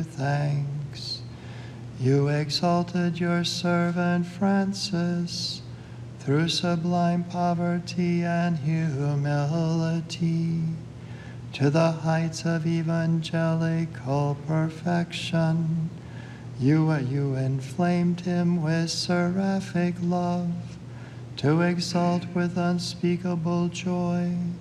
you thanks. You exalted your servant Francis through sublime poverty and humility to the heights of evangelical perfection. You inflamed him with seraphic love to exalt with unspeakable joy